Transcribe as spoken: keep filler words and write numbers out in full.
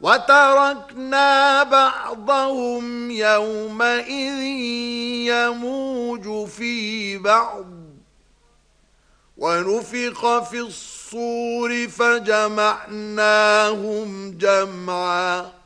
وتركنا بعضهم يومئذ يموج في بعض ونفخ في الصور فجمعناهم جمعا